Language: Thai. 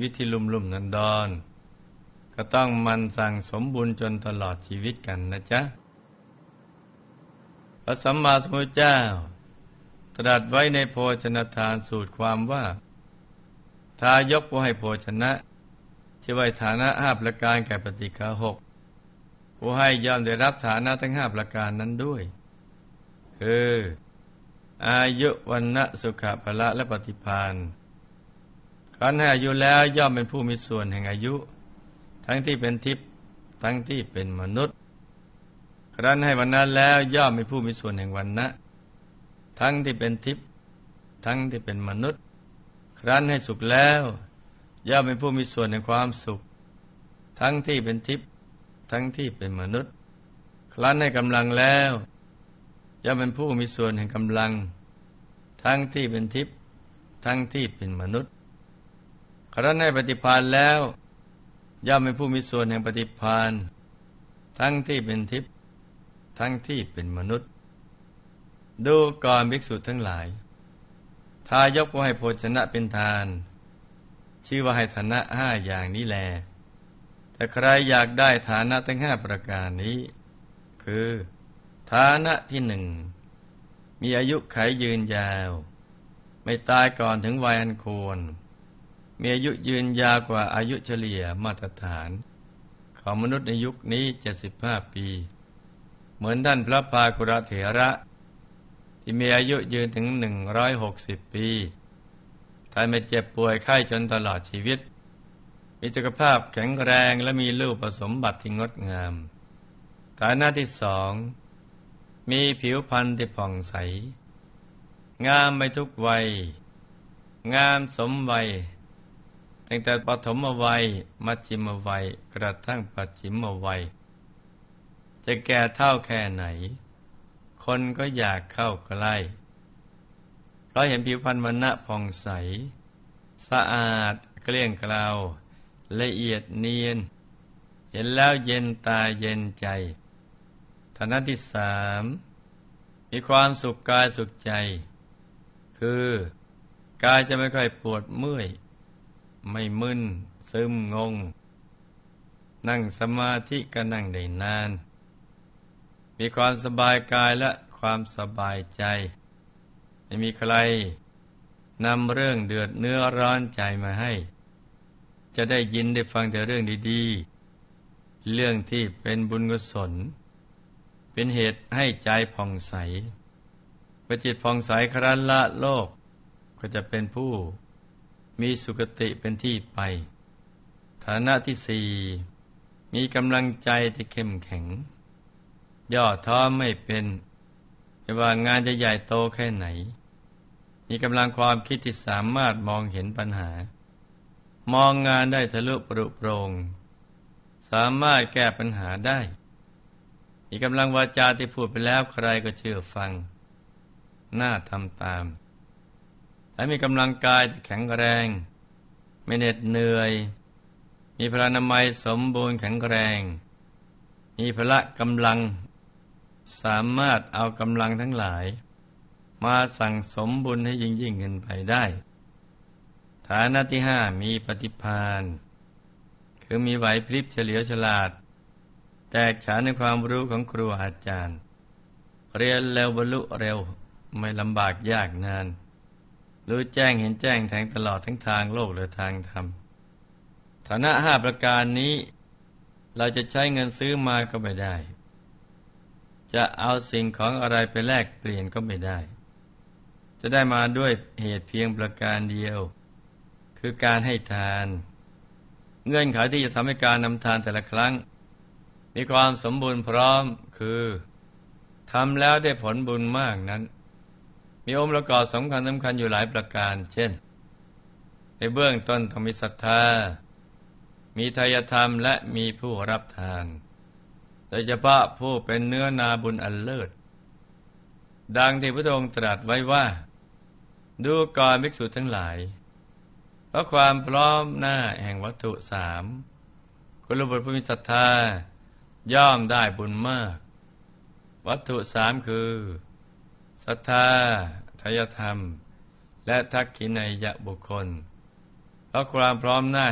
วิตที่ลุ่มๆดอนๆก็ต้องมันสั่งสมบุญจนตลอดชีวิตกันนะจ๊ะพระสัมมาสัมพุทธเจ้าตรัสไว้ในโภชนทานสูตรความว่าทายกผู้ให้โภชนะชื่อว่าฐานะ5ประการแก่ปฏิฆาหกผู้ให้ย่อมได้รับฐานะทั้ง5ประการนั้นด้วยคืออายุวันนะสุขะพละและปฏิภาณครั้นให้อายุแล้วย่อมเป็นผู้มีส่วนแห่งอายุทั้งที่เป็นทิพย์ทั้งที่เป็นมนุษย์ครั้นให้วันนะแล้วย่อมเป็นผู้มีส่วนแห่งวันนะทั้งที่เป็นทิพย์ทั้งที่เป็นมนุษย์ครั้นให้สุขแล้วย่อมเป็นผู้มีส่วนแห่งความสุขทั้งที่เป็นทิพย์ทั้งที่เป็นมนุษย์ครั้นให้กำลังแล้วย่อมเป็นผู้มีส่วนแห่งกำลังทั้งที่เป็นทิพย์ทั้งที่เป็นมนุษย์ครั้นให้ปฏิภาณแล้วย่อมเป็นผู้มีส่วนแห่งปฏิภาณทั้งที่เป็นทิพย์ทั้งที่เป็นมนุษย์ดูก่อนภิกษุทั้งหลายทายกผู้ให้โภชนะเป็นทานชื่อว่าให้ฐานะ5อย่างนี้แลแต่ใครอยากได้ฐานะทั้ง5ประการนี้คือฐานะที่1มีอายุขัยยืนยาวไม่ตายก่อนถึงวัยอันควรมีอายุยืนยาวกว่าอายุเฉลี่ยมาตรฐานของมนุษย์ในยุคนี้75 ปีเหมือนท่านพระภากุรเถระที่มีอายุยืนถึง160 ปีท่านไม่เจ็บป่วยไข้จนตลอดชีวิตมีสุขภาพแข็งแรงและมีรูปสมบัติที่งดงามฐานะที่2มีผิวพรรณที่ผ่องใสงามไปทุกวัยงามสมวัยตั้งแต่ปฐมวัยมัชฌิมวัยกระทั่งปัจฉิมวัยจะแก่เฒ่าแค่ไหนคนก็อยากเข้าใกล้เพราะเห็นผิวพรรณวรรณะผ่องใสสะอาดเกลี้ยงเกลาละเอียดเนียนเห็นแล้วเย็นตาเย็นใจฐานะที่3มีความสุขกายสุขใจคือกายจะไม่ค่อยปวดเมื่อยไม่มึนซึมงงนั่งสมาธิก็นั่งได้นานมีความสบายกายและความสบายใจไม่มีใครนำเรื่องเดือดเนื้อร้อนใจมาให้จะได้ยินได้ฟังแต่เรื่องดีๆเรื่องที่เป็นบุญกุศลเป็นเหตุให้ใจผ่องใสเมื่อจิตผ่องใสครั้นละโลกก็จะเป็นผู้มีสุคติเป็นที่ไปฐานะที่4มีกำลังใจที่เข้มแข็งย่อท้อไม่เป็นไม่ว่างานจะใหญ่โตแค่ไหนมีกำลังความคิดที่สามารถมองเห็นปัญหามองงานได้ทะลุปรุโปร่งสามารถแก้ปัญหาได้มีกำลังวาจาที่พูดไปแล้วใครก็เชื่อฟังน่าทำตามและมีกำลังกายที่แข็งแรงไม่เหน็ดเหนื่อยมีพลานามัยสมบูรณ์แข็งแรงมีพละกำลังสามารถเอากำลังทั้งหลายมาสั่งสมบุญให้ยิ่งขึ้นไปได้ฐานะที่5มีปฏิภาณคือมีไหวพริบเฉลียวฉลาดแตกฉานในความรู้ของครูอาจารย์เรียนเร็วบรรลุเร็วไม่ลำบากยากนานรู้แจ้งเห็นแจ้งแทงตลอดทั้งทางโลกและทางธรรมฐานะ5ประการนี้เราจะใช้เงินซื้อมาก็ไม่ได้จะเอาสิ่งของอะไรไปแลกเปลี่ยนก็ไม่ได้จะได้มาด้วยเหตุเพียงประการเดียวคือการให้ทานเงื่อนไขที่จะทำให้การนำทานแต่ละครั้งมีความสมบูรณ์พร้อมคือทำแล้วได้ผลบุญมากนั้นมีองค์ประกอบสำคัญอยู่หลายประการเช่นในเบื้องต้นต้องมีศรัทธามีทายธรรมและมีผู้รับทานโดยเฉพาะผู้เป็นเนื้อนาบุญอันเลิศดังที่พระองค์ตรัสไว้ว่าดูก่อนภิกษุทั้งหลายเพราะความพร้อมหน้าแห่งวัตถุ3กุลบุตรผู้มีศรัทธาย่อมได้บุญมากวัตถุ3คือศรัทธาทายธรรมและทักขินัยยบุคคลเพราะความพร้อมหน้า